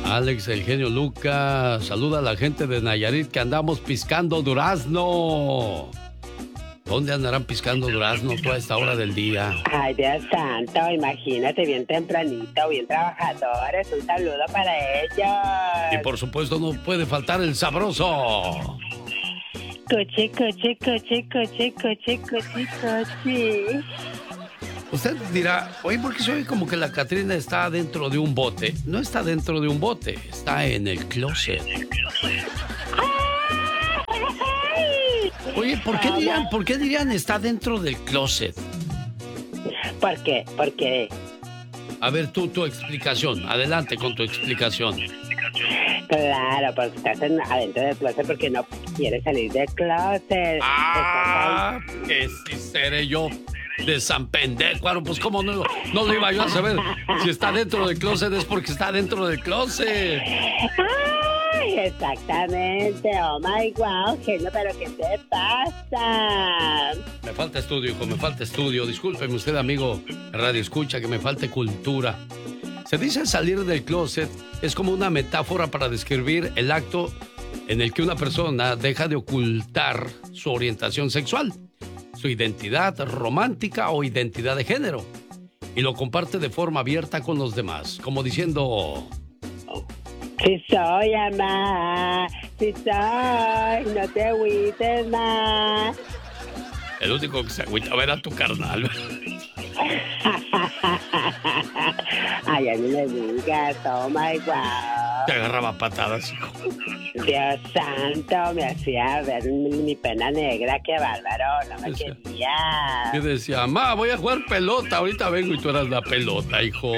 Alex, el genio Lucas, saluda a la gente de Nayarit que andamos piscando durazno. ¿Dónde andarán piscando durazno tú a esta hora del día? Ay, Dios santo, imagínate, bien tempranito, bien trabajadores. Un saludo para ellos. Y por supuesto no puede faltar el sabroso. Coche, coche, coche, coche, coche, coche, coche. Usted dirá, oye, ¿por qué se oye como que la Catrina está dentro de un bote? No está dentro de un bote, está en el closet. Oye, ¿por qué dirían está dentro del closet? ¿Por qué? ¿Por qué? A ver, tu explicación. Adelante con tu explicación. Claro, porque estás adentro del closet porque no quieres salir del closet. ¡Ah! Que si seré yo de San Pendejo. Bueno, pues cómo no lo iba yo a saber. Si está dentro del closet es porque está dentro del closet. ¡Ay, exactamente! ¡Oh, my God! Genio, ¿pero qué te pasa? Me falta estudio, hijo, me falta estudio. Discúlpeme usted, amigo Radio Escucha, que me falte cultura. Se dice salir del closet es como una metáfora para describir el acto en el que una persona deja de ocultar su orientación sexual, su identidad romántica o identidad de género, y lo comparte de forma abierta con los demás, como diciendo... Sí soy, mamá, sí soy, no te agüites más. El único que se agüitaba era tu carnal. Ay, a mí me digas, oh my God. Te agarraba patadas, hijo. Dios santo, me hacía ver mi pena negra, qué bárbaro, no me quería. Yo decía, mamá, voy a jugar pelota, ahorita vengo y tú eras la pelota, hijo.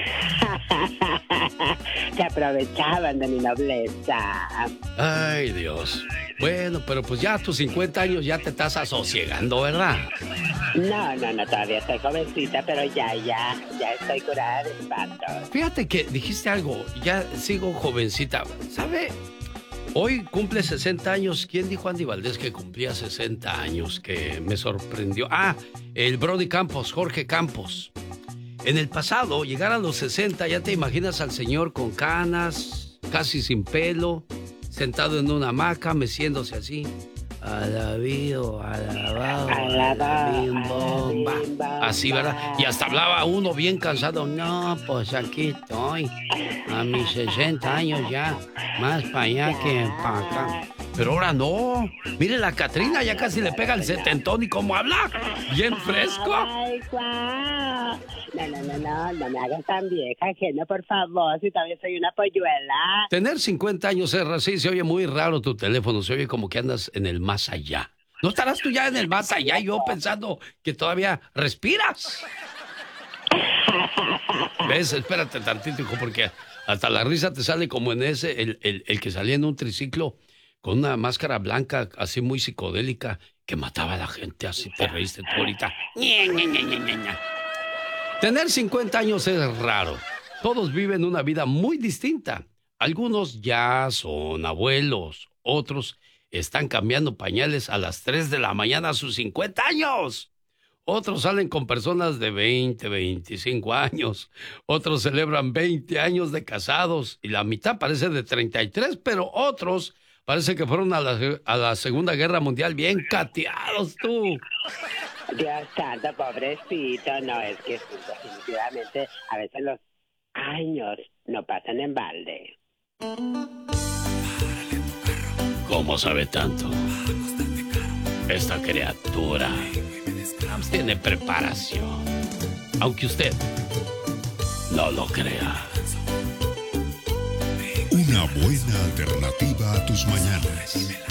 Se aprovechaban de mi nobleza. Ay, Dios. Bueno, pero pues ya a tus 50 años ya te estás asosiegando, ¿verdad? No, todavía estoy jovencita, pero ya estoy curada de espanto. Fíjate que dijiste algo, ya sigo jovencita, ¿sabe? Hoy cumple 60 años. ¿Quién dijo Andy Valdés que cumplía 60 años? Que me sorprendió. Ah, el Brody Campos, Jorge Campos. En el pasado, llegar a los 60, ya te imaginas al señor con canas, casi sin pelo, sentado en una hamaca, meciéndose así. Alabío, alabado, alabín, bomba. Así, ¿verdad? Y hasta hablaba uno bien cansado. No, pues aquí estoy, a mis 60 años ya, más para allá que para acá. Pero ahora no. Mire, la Catrina ya casi le pega el setentón y cómo habla. Bien fresco. Ay, guau. No me hagas tan vieja, genio, por favor, si todavía soy una polluela. Tener 50 años, sí, se oye muy raro tu teléfono, se oye como que andas en el más allá. ¿No estarás tú ya en el más allá y yo pensando que todavía respiras? ¿Ves? Espérate tantito, hijo, porque hasta la risa te sale como en ese, el que salía en un triciclo con una máscara blanca así muy psicodélica que mataba a la gente, así te reíste tú ahorita. Tener 50 años es raro. Todos viven una vida muy distinta. Algunos ya son abuelos, otros están cambiando pañales a las 3 de la mañana a sus 50 años. Otros salen con personas de 20, 25 años. Otros celebran 20 años de casados y la mitad parece de 33, pero otros parece que fueron a la Segunda Guerra Mundial bien cateados, tú. Dios santo, pobrecito. No, es que definitivamente a veces los años no pasan en balde. ¿Cómo sabe tanto? Esta criatura tiene preparación, aunque usted no lo crea. Una buena alternativa a tus mañanas.